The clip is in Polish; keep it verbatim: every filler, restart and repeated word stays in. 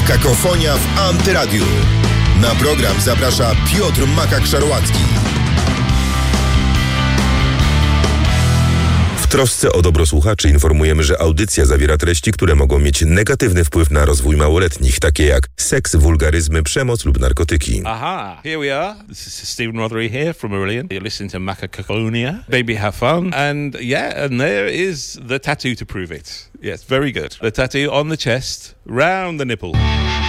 Kakofonia w Antyradiu. Na program zaprasza Piotr Makak-Szarłacki. W trosce o dobro słuchaczy informujemy, że audycja zawiera treści, które mogą mieć negatywny wpływ na rozwój małoletnich, takie jak seks, wulgaryzmy, przemoc lub narkotyki. Aha, here we are. This is Stephen Rothery here from Aurelian. You're listening to Makakakonia. Baby, have fun. And yeah, and there is the tattoo to prove it. Yes, very good. The tattoo on the chest, round the nipple.